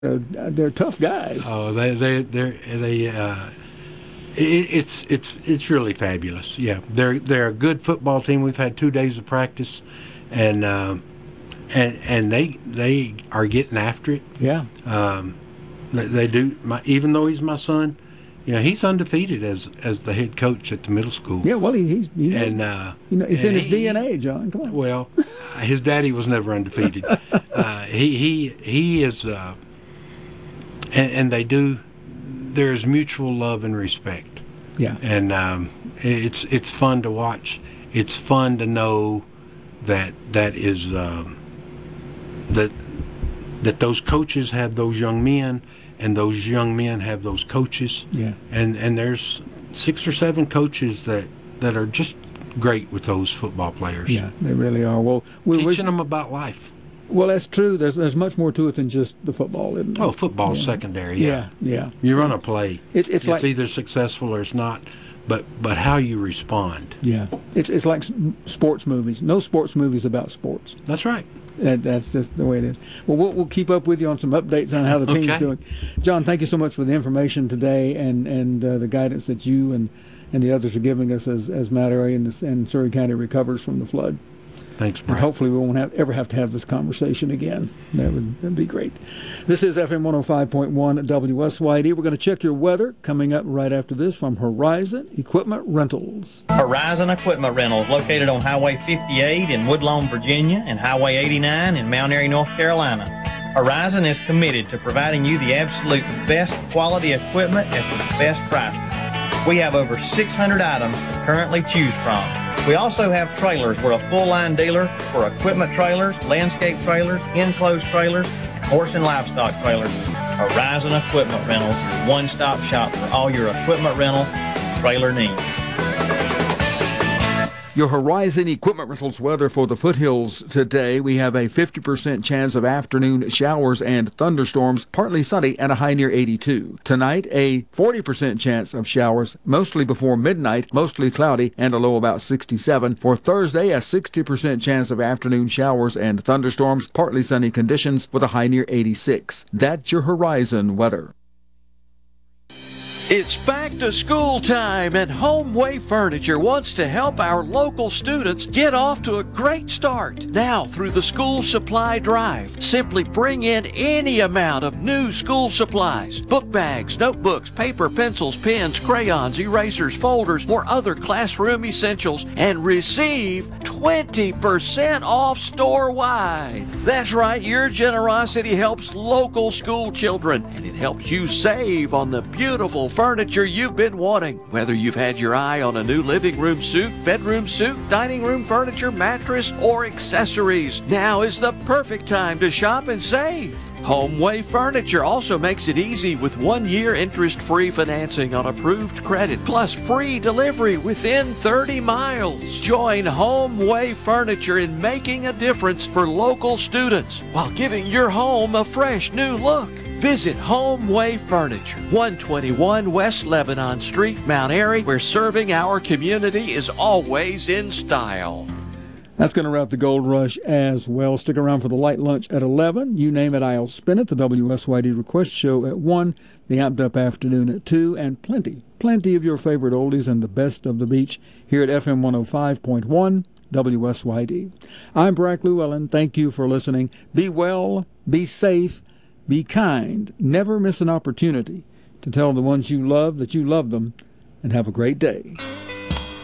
they're tough guys. Oh, it's really fabulous. Yeah, they're a good football team. We've had 2 days of practice, and they are getting after it. Yeah. They do. Even though he's my son, he's undefeated as the head coach at the middle school. Yeah. Well, he's and it's in his DNA, John. Come on. Well, his daddy was never undefeated. He is, and they do. There's mutual love and respect. Yeah. And it's fun to watch. It's fun to know that is that those coaches have those young men, and those young men have those coaches. Yeah. And there's 6 or 7 coaches that are just great with those football players. Yeah, they really are. Well, teaching them about life. Well, that's true. There's much more to it than just the football, isn't there? Oh, football's secondary. Yeah. You run a play. It's like either successful or it's not, but how you respond. Yeah, it's like sports movies. No sports movies about sports. That's right. That's just the way it is. Well, we'll keep up with you on some updates on how the team's doing. John, thank you so much for the information today and the guidance that you and the others are giving us as Mount Airy and Surrey County recovers from the flood. Thanks, Brad. And hopefully we won't ever have to have this conversation again. That'd be great. This is FM 105.1 WSYD. We're going to check your weather coming up right after this from Horizon Equipment Rentals. Horizon Equipment Rentals, located on Highway 58 in Woodlawn, Virginia, and Highway 89 in Mount Airy, North Carolina. Horizon is committed to providing you the absolute best quality equipment at the best price. We have over 600 items to currently choose from. We also have trailers. We're a full-line dealer for equipment trailers, landscape trailers, enclosed trailers, and horse and livestock trailers. Horizon Equipment Rentals, your one-stop shop for all your equipment rental trailer needs. Your Horizon Equipment Rentals weather for the foothills today. We have a 50% chance of afternoon showers and thunderstorms, partly sunny and a high near 82. Tonight, a 40% chance of showers, mostly before midnight, mostly cloudy, and a low about 67. For Thursday, a 60% chance of afternoon showers and thunderstorms, partly sunny conditions with a high near 86. That's your Horizon weather. It's back to school time, and Homeway Furniture wants to help our local students get off to a great start. Now, through the school supply drive, simply bring in any amount of new school supplies, book bags, notebooks, paper, pencils, pens, crayons, erasers, folders, or other classroom essentials, and receive 20% off store-wide. That's right, your generosity helps local school children, and it helps you save on the beautiful furniture you've been wanting. Whether you've had your eye on a new living room suite, bedroom suite, dining room furniture, mattress, or accessories, now is the perfect time to shop and save. Homeway Furniture also makes it easy with 1-year interest-free financing on approved credit, plus free delivery within 30 miles. Join Homeway Furniture in making a difference for local students while giving your home a fresh new look. Visit Homeway Furniture, 121 West Lebanon Street, Mount Airy, where serving our community is always in style. That's going to wrap the Gold Rush as well. Stick around for the light lunch at 11. You name it, I'll spin it. The WSYD Request Show at 1. The Amped Up Afternoon at 2. And plenty of your favorite oldies and the best of the beach here at FM 105.1 WSYD. I'm Brack Llewellyn. Thank you for listening. Be well, be safe, be kind. Never miss an opportunity to tell the ones you love that you love them, and have a great day.